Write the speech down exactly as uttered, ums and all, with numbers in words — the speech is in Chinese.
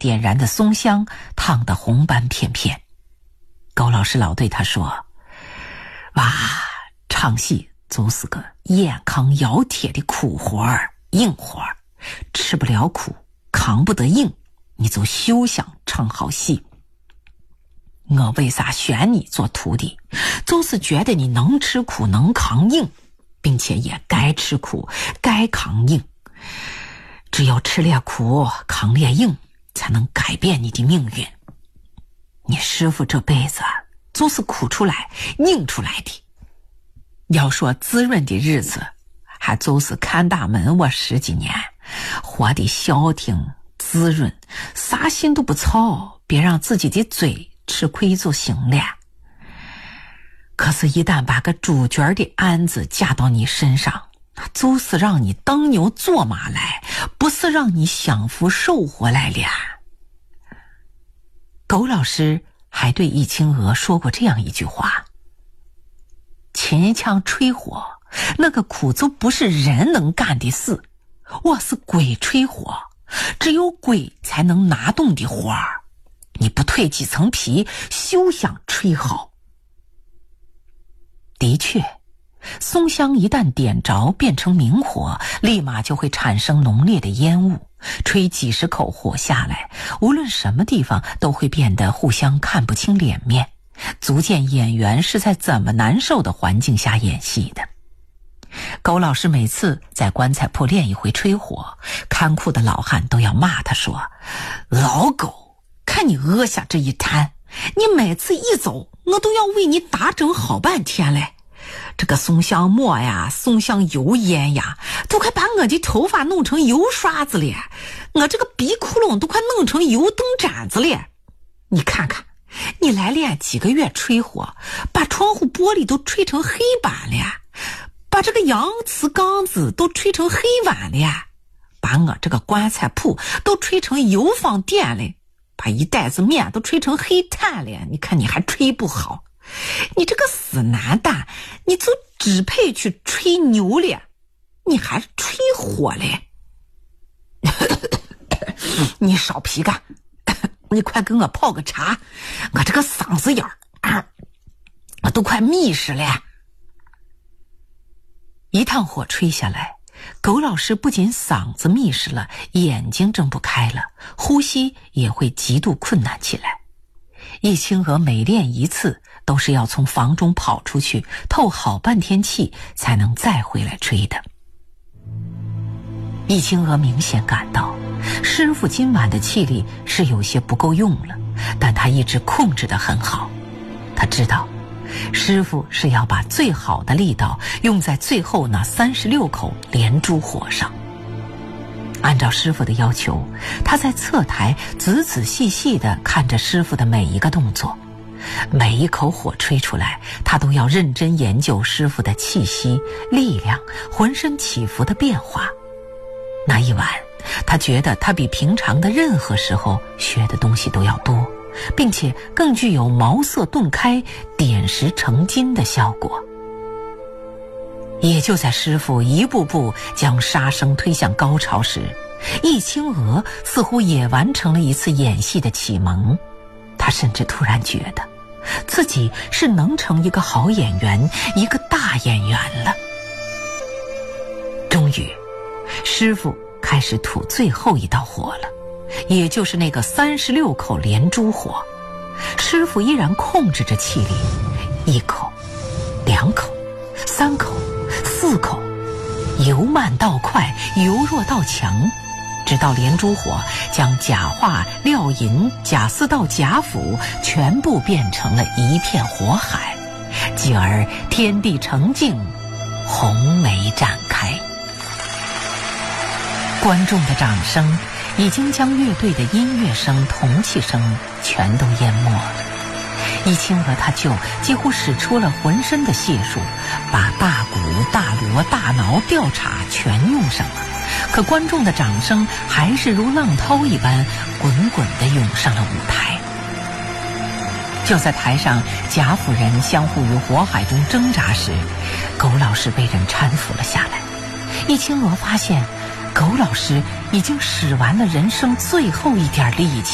点燃的松香烫得红斑片片。狗老师老对他说：哇，唱戏就是个健康窈窕的苦活儿硬活儿，吃不了苦扛不得硬，你就休想唱好戏。我为啥选你做徒弟，就是觉得你能吃苦能扛硬，并且也该吃苦该扛硬。只有吃烈苦扛烈硬，才能改变你的命运。你师父这辈子就是苦出来硬出来的，要说滋润的日子，还就是看大门我十几年，活得消停滋润，啥心都不操，别让自己的嘴吃亏就行了。可是一旦把个主角的案子架到你身上，就是让你当牛做马来，不是让你享福受活来了。狗老师还对易清娥说过这样一句话：秦腔吹火，那个苦就不是人能干的事，我是鬼吹火，只有鬼才能拿动的活儿，你不蜕几层皮，休想吹好。的确，松香一旦点着变成明火，立马就会产生浓烈的烟雾，吹几十口火下来，无论什么地方都会变得互相看不清脸面，足见演员是在怎么难受的环境下演戏的。狗老师每次在棺材铺练一回吹火，看库的老汉都要骂他说：老狗，看你饿下这一摊，你每次一走，我都要为你打整好半天嘞。这个松香末呀，松香油烟呀，都快把我的头发弄成油刷子了，我这个鼻窟窿都快弄成油灯盏子了。你看看，你来练几个月吹火，把窗户玻璃都吹成黑板了，把这个洋瓷缸子都吹成黑碗了，把我这个棺材铺都吹成油坊店了，把一袋子面都吹成黑炭了，你看你还吹不好。你这个死男蛋，你就只配去吹牛了，你还吹火嘞。你少皮干，你快给我泡个茶，我这个嗓子眼儿、啊、我都快密实了。一趟火吹下来，狗老师不仅嗓子密实了，眼睛睁不开了，呼吸也会极度困难起来。易清娥每练一次都是要从房中跑出去透好半天气才能再回来吹的。易清娥明显感到师父今晚的气力是有些不够用了，但他一直控制得很好。他知道师父是要把最好的力道用在最后那三十六口连珠火上。按照师父的要求，他在侧台仔仔细细地看着师父的每一个动作，每一口火吹出来，他都要认真研究师父的气息、力量、浑身起伏的变化。那一晚，他觉得他比平常的任何时候学的东西都要多，并且更具有茅塞顿开、点石成金的效果。也就在师父一步步将杀生推向高潮时，易清娥似乎也完成了一次演戏的启蒙。他甚至突然觉得自己是能成一个好演员，一个大演员了。终于，师父开始吐最后一道火了，也就是那个三十六口连珠火。师父依然控制着气力，一口、两口、三口、四口，由慢到快，由弱到强，直到连珠火将假化、料银、假丝道、假斧全部变成了一片火海，继而天地澄净，红梅展开。观众的掌声已经将乐队的音乐声、铜器声全都淹没了。易清娥他舅几乎使出了浑身的解数，把大鼓、大锣、大挠、吊镲全用上了，可观众的掌声还是如浪涛一般滚滚地涌上了舞台。就在台上贾府人相互于火海中挣扎时，狗老师被人搀扶了下来。易清娥发现狗老师已经使完了人生最后一点力气。